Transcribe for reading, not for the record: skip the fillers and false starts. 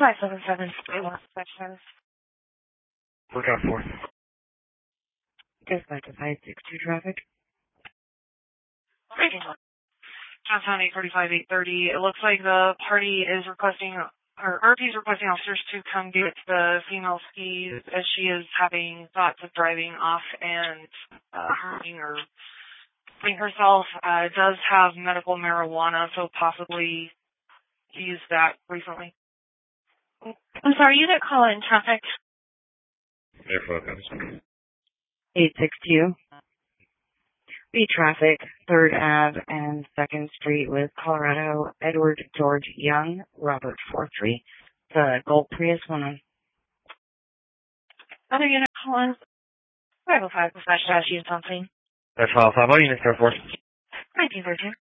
577 Specialist. Look out for. Dispatch of 562 traffic. Johnstown 835-830. It looks like the party is requesting, or RP is requesting officers to come get the female skis as she is having thoughts of driving off and harming or hurting herself. Does have medical marijuana, so possibly used that recently. I'm sorry, you didn't call in traffic. There, focus. 862. Speed traffic, 3rd Ave and 2nd Street with Colorado, Edward George Young, Robert 43. The Gold Prius 1. Other unit call in. 505 dispatch dash use something. That's all 5 units, 4. 1913.